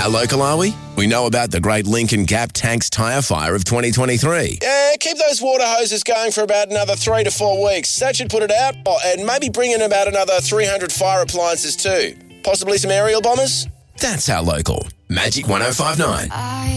How local are we? We know about the great Lincoln Gap Tanks tyre fire of 2023. Yeah, keep those water hoses going for about another 3 to 4 weeks. That should put it out. Oh, and maybe bring in about another 300 fire appliances too. Possibly some aerial bombers? That's how local. Magic 105.9.